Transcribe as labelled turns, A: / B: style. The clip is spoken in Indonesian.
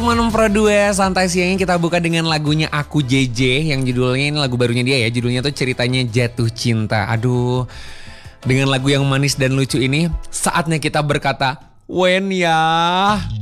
A: teman-teman Pro 2, santai siangnya kita buka dengan lagunya Aku JJ yang judulnya ini lagu barunya dia ya. Judulnya tuh ceritanya Jatuh Cinta. Aduh, dengan lagu yang manis dan lucu ini saatnya kita berkata Wen ya.